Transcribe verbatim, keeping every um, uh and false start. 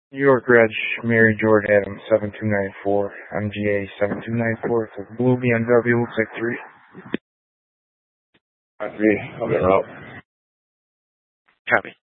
New York Reg, Mary George Adams, seven two nine four, M G A seven two nine four. It's a blue B M W, looks like three. I three, I'll get her out. Copy.